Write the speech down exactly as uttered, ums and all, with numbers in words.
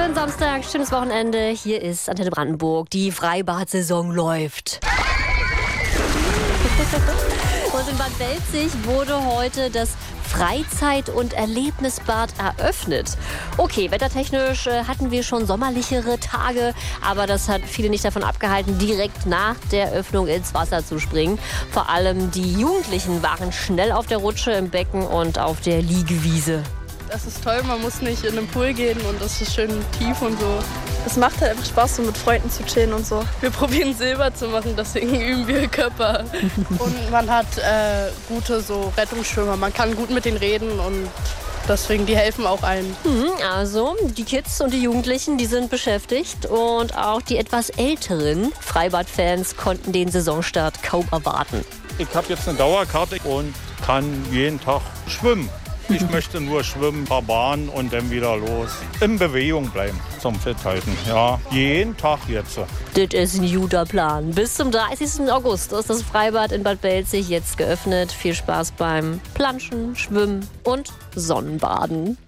Schönen Samstag, schönes Wochenende. Hier ist Antenne Brandenburg. Die Freibad-Saison läuft. Und in Bad Belzig wurde heute das Freizeit- und Erlebnisbad eröffnet. Okay, wettertechnisch äh, hatten wir schon sommerlichere Tage, aber das hat viele nicht davon abgehalten, direkt nach der Öffnung ins Wasser zu springen. Vor allem die Jugendlichen waren schnell auf der Rutsche, im Becken und auf der Liegewiese. Das ist toll, man muss nicht in den Pool gehen und das ist schön tief und so. Es macht halt einfach Spaß, so mit Freunden zu chillen und so. Wir probieren Silber zu machen, deswegen üben wir Körper. Und man hat äh, gute so Rettungsschwimmer, man kann gut mit denen reden und deswegen, die helfen auch allen. Mhm, also, die Kids und die Jugendlichen, die sind beschäftigt und auch die etwas älteren Freibadfans konnten den Saisonstart kaum erwarten. Ich habe jetzt eine Dauerkarte und kann jeden Tag schwimmen. Ich möchte nur schwimmen, ein paar Bahnen und dann wieder los. In Bewegung bleiben, zum Fithalten. Ja, jeden Tag jetzt. Das ist ein guter Plan. Bis zum dreißigsten August ist das Freibad in Bad Belzig jetzt geöffnet. Viel Spaß beim Planschen, Schwimmen und Sonnenbaden.